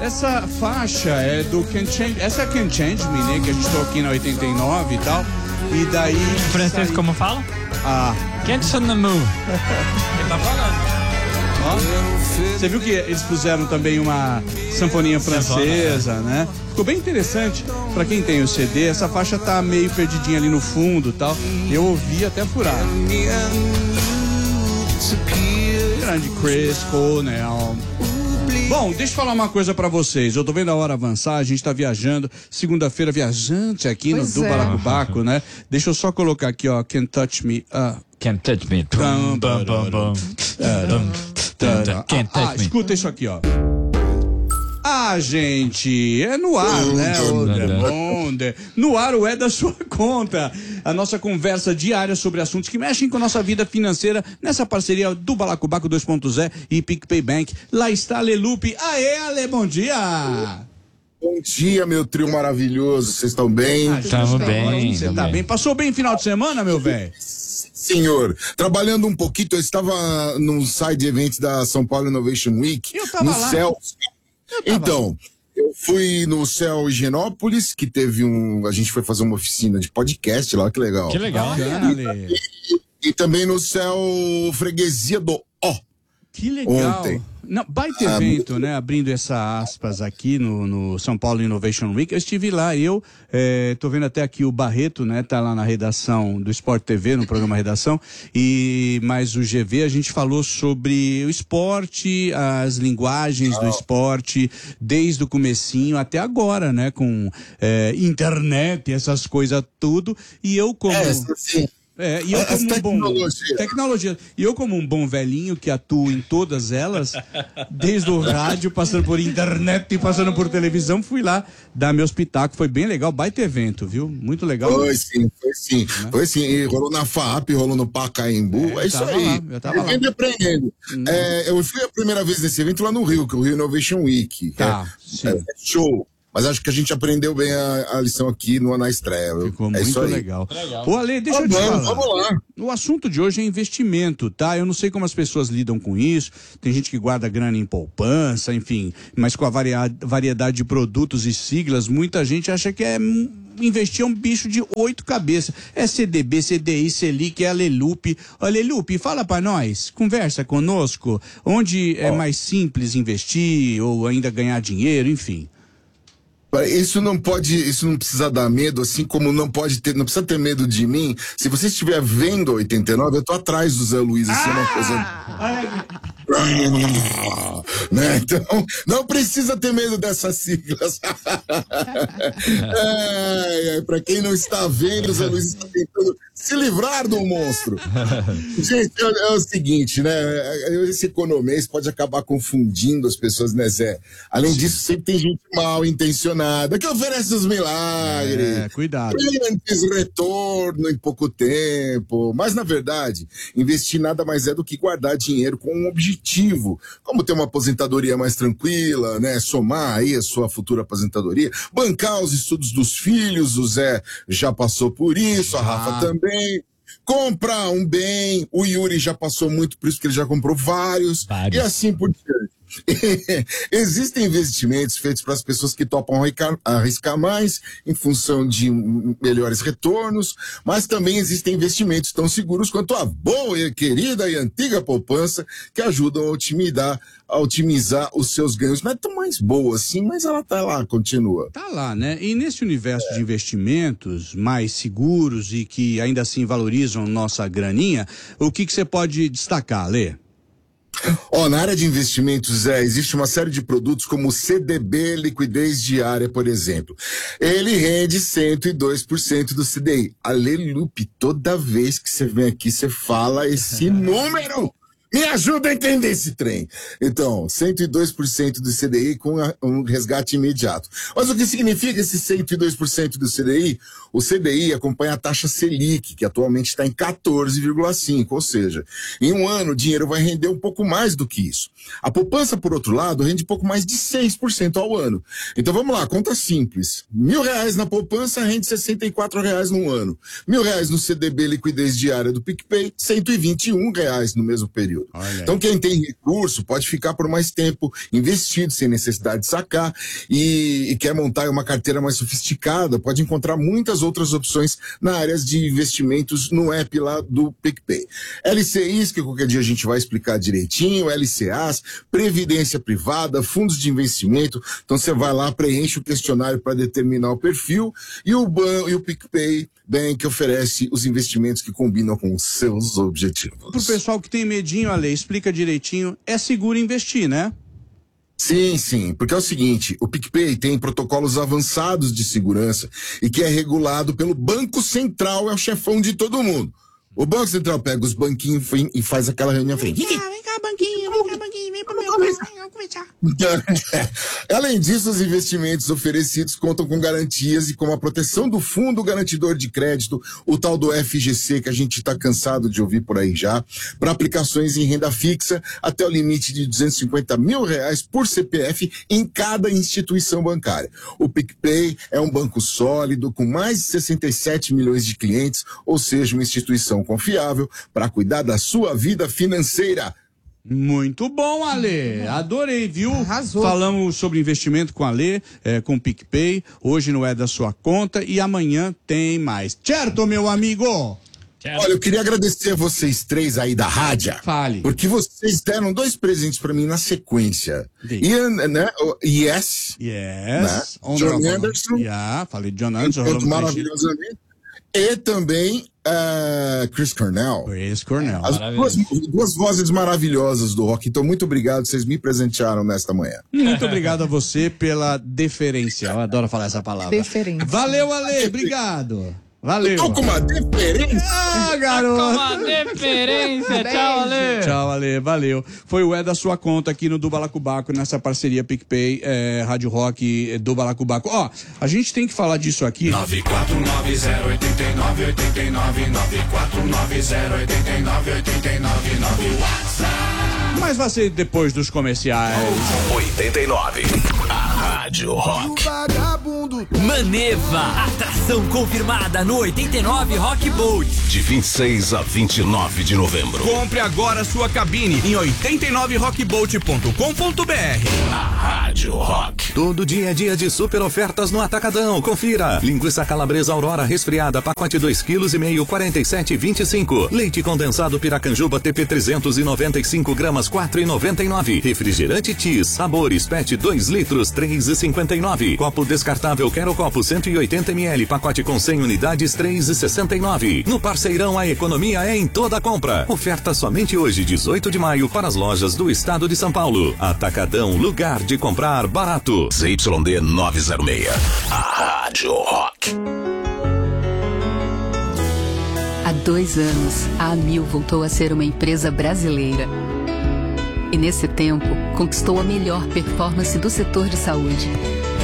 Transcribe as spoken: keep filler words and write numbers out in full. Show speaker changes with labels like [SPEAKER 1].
[SPEAKER 1] essa faixa é do Can't Change, essa é Can't Change Me, né, que a gente tocou aqui na oitenta e nove e tal, e daí...
[SPEAKER 2] Em francês sai... como fala?
[SPEAKER 1] Ah.
[SPEAKER 2] Can't on the move. Ele tá falando.
[SPEAKER 1] Você viu que eles puseram também uma sanfoninha francesa, né? Ficou bem interessante. Pra quem tem o C D, essa faixa tá meio perdidinha ali no fundo e tal. Eu ouvi até furar. Grande Chris Cornell. Bom, deixa eu falar uma coisa pra vocês. Eu tô vendo a hora avançar, a gente tá viajando. Segunda-feira, viajante aqui pois no é. do Balacobaco, né? Deixa eu só colocar aqui, ó. Can't Touch Me. Uh.
[SPEAKER 2] Can't Touch Me. Bum, bum, bum, bum.
[SPEAKER 1] Can't touch ah, me. Escuta isso aqui, ó. Ah, gente, é no ar, né? No ar o é da sua conta. A nossa conversa diária sobre assuntos que mexem com a nossa vida financeira nessa parceria do Balacobaco dois ponto zero e PicPay Bank. Lá está Alelupe. Aê, Ale, bom dia!
[SPEAKER 3] Bom dia, meu trio maravilhoso. Vocês estão bem?
[SPEAKER 2] Estamos ah, bem.
[SPEAKER 1] Você tá bem. bem? Passou bem final de semana, meu velho?
[SPEAKER 3] Senhor, trabalhando um pouquinho, eu estava num side event da São Paulo Innovation Week.
[SPEAKER 1] Eu tava
[SPEAKER 3] no
[SPEAKER 1] lá.
[SPEAKER 3] Céu.
[SPEAKER 1] Eu
[SPEAKER 3] então, eu fui no Céu Higienópolis, que teve um... A gente foi fazer uma oficina de podcast lá, que legal.
[SPEAKER 2] Que legal.
[SPEAKER 3] E, e, e também no Céu Freguesia do Ó.
[SPEAKER 1] Que legal. Ontem. Não, baita ah, evento, muito... né? Abrindo essa aspas aqui no, no São Paulo Innovation Week. Eu estive lá, eu é, tô vendo até aqui o Barreto, né? Tá lá na redação do Sport T V, no programa Redação. E mais o G V, a gente falou sobre o esporte, as linguagens oh. do esporte, desde o comecinho até agora, né? Com é, internet, essas coisas tudo. E eu como...
[SPEAKER 3] É, sim.
[SPEAKER 1] É, e eu como um bom tecnologia. E eu como um bom velhinho que atua em todas elas, desde o rádio, passando por internet e passando por televisão, fui lá dar meus pitacos. Foi bem legal, baita evento, viu? Muito legal.
[SPEAKER 3] Foi sim, foi sim. Né? Foi sim. E rolou na F A A P, rolou no Pacaembu. É, é isso aí.
[SPEAKER 1] Lá, eu tava lá.
[SPEAKER 3] aprendendo. Hum. É, eu fui a primeira vez nesse evento lá no Rio, que é o Rio Innovation Week.
[SPEAKER 1] Tá,
[SPEAKER 3] é,
[SPEAKER 1] sim.
[SPEAKER 3] É, show. Mas acho que a gente aprendeu bem a, a lição aqui no, na estreia.
[SPEAKER 1] Ficou
[SPEAKER 3] é
[SPEAKER 1] muito legal. legal. Ô, Ale, deixa ah, eu te
[SPEAKER 3] vamos,
[SPEAKER 1] falar.
[SPEAKER 3] Vamos lá.
[SPEAKER 1] O assunto de hoje é investimento, tá? Eu não sei como as pessoas lidam com isso. Tem gente que guarda grana em poupança, enfim. Mas com a variedade de produtos e siglas, muita gente acha que é... investir é um bicho de oito cabeças. É C D B, C D I, Selic, é Alelupe. Alelupe, fala pra nós, conversa conosco, onde oh. é mais simples investir ou ainda ganhar dinheiro, enfim.
[SPEAKER 3] Isso não pode, isso não precisa dar medo, assim como não pode ter, não precisa ter medo de mim. Se você estiver vendo oitenta e nove, eu tô atrás do Zé Luiz, isso ah! é uma coisa... né? Então, não precisa ter medo dessas siglas. é, é, pra quem não está vendo, o Zé Luiz está tentando se livrar do monstro. Gente, é, é o seguinte, né? Esse economês pode acabar confundindo as pessoas, né, Zé? Além disso, sempre tem gente mal intencionada que oferece os milagres.
[SPEAKER 1] É, cuidado.
[SPEAKER 3] Grandes retorno em pouco tempo. Mas, na verdade, investir nada mais é do que guardar dinheiro com um objetivo. Como ter uma aposentadoria mais tranquila, né? Somar aí a sua futura aposentadoria. Bancar os estudos dos filhos, o Zé já passou por isso, a Rafa ah. também. Comprar um bem, o Yuri já passou muito por isso, porque ele já comprou vários, vários. E assim por diante. Existem investimentos feitos para as pessoas que topam arriscar, arriscar mais em função de melhores retornos, mas também existem investimentos tão seguros quanto a boa e querida e antiga poupança que ajudam a otimizar, a otimizar os seus ganhos. Não é tão mais boa assim, mas ela tá lá, continua.
[SPEAKER 1] Tá lá, né? E nesse universo é. de investimentos mais seguros e que ainda assim valorizam nossa graninha, o que que você pode destacar, Lê?
[SPEAKER 3] Ó, oh, na área de investimentos, é, existe uma série de produtos como o C D B liquidez diária, por exemplo. Ele rende cento e dois por cento do C D I. Alelupe, toda vez que você vem aqui, você fala esse número. Me ajuda a entender esse trem. Então, cento e dois por cento do C D I com a, um resgate imediato. Mas o que significa esse cento e dois por cento do C D I? O C D I acompanha a taxa Selic, que atualmente está em quatorze vírgula cinco, ou seja, em um ano o dinheiro vai render um pouco mais do que isso. A poupança, por outro lado, rende pouco mais de seis por cento ao ano. Então vamos lá, conta simples. Mil reais na poupança rende sessenta e quatro reais no ano. Mil reais no C D B liquidez diária do PicPay, cento e vinte e um reais no mesmo período. período. Então quem tem recurso pode ficar por mais tempo investido, sem necessidade de sacar, e, e quer montar uma carteira mais sofisticada, pode encontrar muitas outras opções na área de investimentos no app lá do PicPay. L C Is, que qualquer dia a gente vai explicar direitinho, L C As, previdência privada, fundos de investimento. Então você vai lá, preenche o questionário para determinar o perfil, e o, ban- e o PicPay Bank oferece os investimentos que combinam com os seus objetivos.
[SPEAKER 1] Pro pessoal que tem medinho, Ale, explica direitinho, é seguro investir, né?
[SPEAKER 3] Sim, sim, porque é o seguinte, o PicPay tem protocolos avançados de segurança e que é regulado pelo Banco Central, é o chefão de todo mundo. O Banco Central pega os banquinhos e faz aquela reunião frente.
[SPEAKER 4] Vem cá, vem cá, banquinho, vem cá, banquinho, vem pro meu, vamos conversar.
[SPEAKER 3] Além disso, os investimentos oferecidos contam com garantias e com a proteção do Fundo Garantidor de Crédito, o tal do F G C, que a gente está cansado de ouvir por aí já, para aplicações em renda fixa até o limite de duzentos e cinquenta mil reais por C P F em cada instituição bancária. O PicPay é um banco sólido com mais de sessenta e sete milhões de clientes, ou seja, uma instituição confiável para cuidar da sua vida financeira.
[SPEAKER 1] Muito bom, Ale. Adorei, viu?
[SPEAKER 4] Arrasou.
[SPEAKER 1] Falamos sobre investimento com a Ale, é, com o PicPay. Hoje não é da sua conta e amanhã tem mais. Certo, meu amigo?
[SPEAKER 3] Olha, eu queria agradecer a vocês três aí da rádio.
[SPEAKER 1] Fale.
[SPEAKER 3] Porque vocês deram dois presentes pra mim na sequência.
[SPEAKER 1] Diga.
[SPEAKER 3] Ian, né? O Yes.
[SPEAKER 1] Yes.
[SPEAKER 3] Né?
[SPEAKER 1] Honorable.
[SPEAKER 3] John Anderson.
[SPEAKER 1] Yeah, falei John Anderson.
[SPEAKER 3] Canto
[SPEAKER 1] Rolando
[SPEAKER 3] maravilhosamente. E também uh, Chris Cornell.
[SPEAKER 1] Chris Cornell.
[SPEAKER 3] As duas, duas vozes maravilhosas do rock. Então, muito obrigado. Vocês me presentearam nesta manhã.
[SPEAKER 1] Muito obrigado a você pela deferência. Eu adoro falar essa palavra.
[SPEAKER 4] Deferência.
[SPEAKER 1] Valeu, Ale. Obrigado. Valeu.
[SPEAKER 3] Tô com uma deferência.
[SPEAKER 1] Ah, garoto.
[SPEAKER 2] Com uma deferência. Tchau, Ale.
[SPEAKER 1] Tchau, Ale, valeu. Foi o É da Sua Conta aqui no do Balacobaco, nessa parceria PicPay, é, Rádio Rock do Balacobaco. Ó, a gente tem que falar disso aqui.
[SPEAKER 5] nove quatro nove zero oito nove oito nove nove quatro nove zero oito nove oito nove nove WhatsApp.
[SPEAKER 1] Mas vai ser depois dos comerciais.
[SPEAKER 5] oitenta e nove. A Rádio Rock.
[SPEAKER 6] Maneva, atração confirmada no oitenta e nove Rock Boat.
[SPEAKER 5] De vinte e seis a vinte e nove de novembro.
[SPEAKER 7] Compre agora sua cabine em oitenta e nove rock boat ponto com ponto b r.
[SPEAKER 5] A Rádio Rock.
[SPEAKER 8] Todo dia é dia de super ofertas no Atacadão. Confira. Linguiça calabresa Aurora resfriada, pacote dois quilos e meio, quarenta e sete e vinte e cinco. Leite condensado Piracanjuba T P trezentos e noventa e cinco gramas, quatro e noventa e nove. Refrigerante Tis, sabores Pet dois litros, três e cinquenta e nove. Copo descartável Quero Copo cento e oitenta mililitros, pacote com cem unidades, três e sessenta e nove. No Parceirão a economia é em toda compra. Oferta somente hoje, dezoito de maio, para as lojas do estado de São Paulo. Atacadão, lugar de comprar barato.
[SPEAKER 5] Z Y D novecentos e seis. A Rádio Rock.
[SPEAKER 9] Há dois anos, a Amil voltou a ser uma empresa brasileira. E nesse tempo, conquistou a melhor performance do setor de saúde,